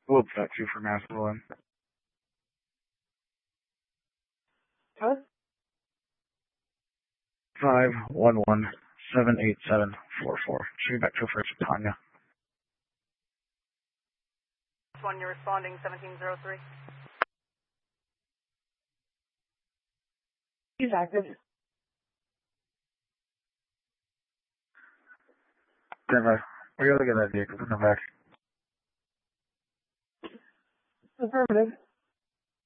Whoops, that 2 for Masterland. Huh? 511-78744. Should be back to for Tanya. One, you're responding 1703. He's active. Denver, we gotta get that vehicle in the back. Affirmative.